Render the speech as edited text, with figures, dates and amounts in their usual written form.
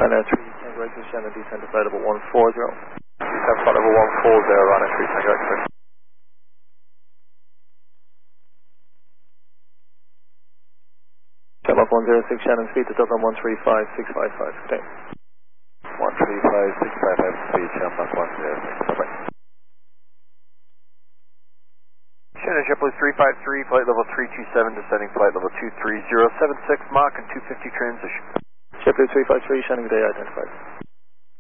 Ryanair 3 Tango X-ray Shannon, descend to flight level 140. Descend flight level 140, Ryanair 3 Tango X-ray. Climb up 106 Shannon, speed to Dublin 135655. Good day. 135655, speed, Shannon, 106. Bye-bye. Shannon JetBlue 353, flight level 327, descending flight level 23076, Mach and 250 transition. JetBlue 353, Shannon, good day, identified.